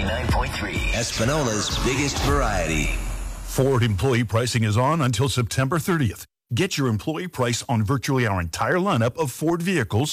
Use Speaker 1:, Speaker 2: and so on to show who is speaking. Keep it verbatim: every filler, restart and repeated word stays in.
Speaker 1: ninety-nine point three. Espanola's biggest variety.
Speaker 2: Ford employee pricing is on until September thirtieth. Get your employee price on virtually our entire lineup of Ford vehicles